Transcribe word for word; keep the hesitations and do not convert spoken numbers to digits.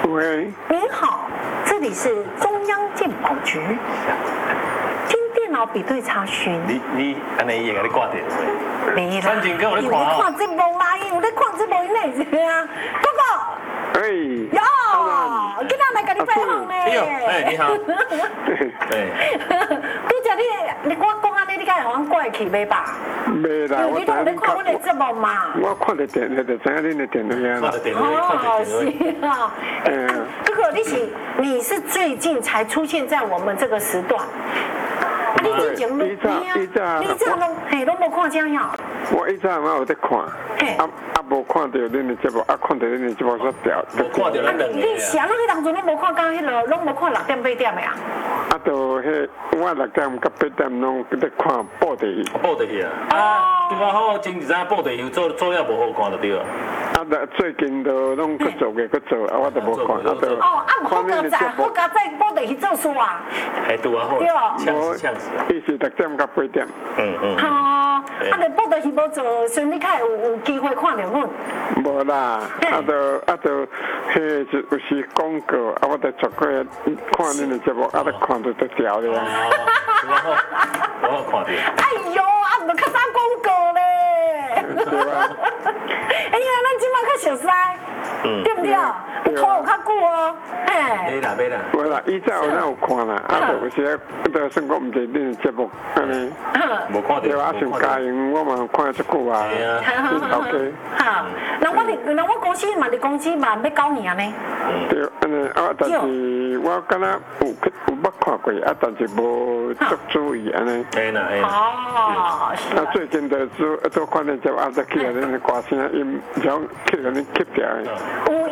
喂， 您好，这里是中央鉴宝局，经电脑比对查询。 你你安尼伊会甲你挂电话？ 没啦， 三井跟我咧有看哦咧看节目啦，有咧看节目内是啊，哥哥。 哎， 哟，今仔来甲你拜访呢。 哎呦，哎你好，哎， 拄则你你我讲安尼，你敢会互阮过去袂吧？ 没啦， 因为你都有咧看阮的节目嘛。 我看着电视就知影恁的电话啦看着。电话，看着哦， 电话。 是啊。 嗯哥哥，你是你是最近才出现在我们这个时段。你之前拢以前以前你这样拢嘿拢无看这样。 我一直嘛有在看， 嘿啊啊无看到恁的节目，啊看到恁的节目煞掉。 我看到咱两个你是啊？你当初拢无看到迄落，拢无看六点八点的啊？ 啊，就迄我六点甲八点拢在看报地， 报得去啊！啊，拄啊好，前一阵报得去做做了无好看就对了。 啊，最近都拢搁做嘅，搁做，啊我都无看，啊就哦，啊，好加在，好加在报地去做事啊。 还拄啊好， 对哦呛死呛死啊！ 伊是六点甲八点。 嗯嗯。 哈，啊，你报地去无做，所以你较有有机会看到阮。 无啦，啊就啊就，迄是有时广告，啊我就逐个看恁的节目，啊就看到都掉了。 哦，拄啊好，我好看到。 哎呦，啊，唔较早广告咧。 对吧？ 哎呀，咱即摆较熟悉，对不对？拖有较久哦，嘿。 买啦买啦。 无啦，以前有咱有看啦，啊就有时就算我毋是恁的节目，安尼。 无看到。 对啊，像家营我嘛看足久啊。 系啊。 OK。 哈，那我哋，那我公司嘛，你公司嘛要九年呢。 对，安尼啊，但是我敢若有去有捌看过，啊，但是无足注意安尼。 哎啦哎啦。 哦，是啊，最近就做做看恁节目，啊，再去互恁的歌声音，然后去互恁吸掉的。 有